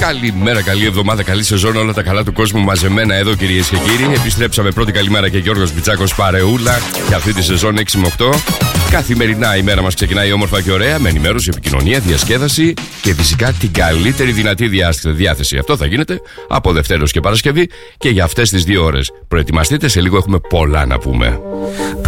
Καλημέρα, καλή εβδομάδα, καλή σεζόν, όλα τα καλά του κόσμου μαζεμένα εδώ, κυρίες και κύριοι. Επιστρέψαμε, πρώτη καλημέρα και Γιώργος Μπιτσάκος παρεούλα για αυτή τη σεζόν 6 με 8. Καθημερινά η μέρα μας ξεκινάει όμορφα και ωραία, με ενημέρωση, επικοινωνία, διασκέδαση και φυσικά την καλύτερη δυνατή διάθεση. Αυτό θα γίνεται από Δευτέρα και Παρασκευή και για αυτές τις 2 ώρες. Προετοιμαστείτε, σε λίγο έχουμε πολλά να πούμε.